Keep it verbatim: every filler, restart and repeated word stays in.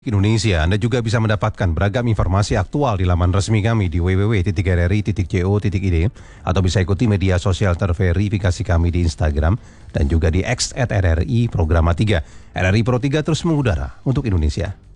Indonesia, Anda juga bisa mendapatkan beragam informasi aktual di laman resmi kami di w w w titik r r i titik co titik i d atau bisa ikuti media sosial terverifikasi kami di Instagram dan juga di X at R R I Programa tiga. R R I Pro tiga terus mengudara untuk Indonesia.